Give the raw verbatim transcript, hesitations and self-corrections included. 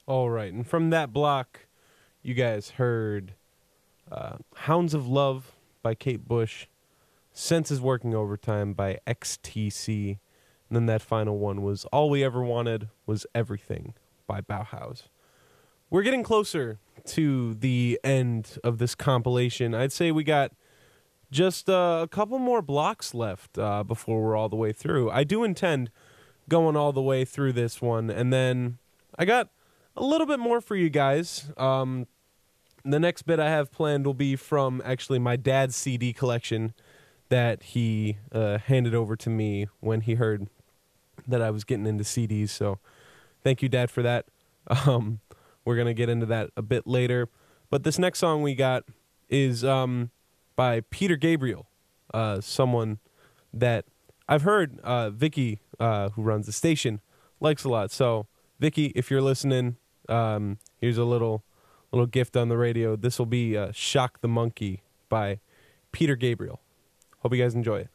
All right, and from that block, you guys heard uh, Hounds of Love by Kate Bush, Senses Working Overtime by X T C, and then that final one was All We Ever Wanted Was Everything by Bauhaus. We're getting closer to the end of this compilation. I'd say we got just uh, a couple more blocks left uh, before we're all the way through. I do intend going all the way through this one, and then I got a little bit more for you guys. Um, the next bit I have planned will be from actually my dad's C D collection that he uh, handed over to me when he heard that I was getting into C Ds. So thank you, Dad, for that. Um, we're going to get into that a bit later. But this next song we got is um, by Peter Gabriel, uh, someone that I've heard uh, Vicky, uh, who runs the station, likes a lot. So, Vicky, if you're listening, um, here's a little little gift on the radio. This will be uh, Shock the Monkey by Peter Gabriel. Hope you guys enjoy it.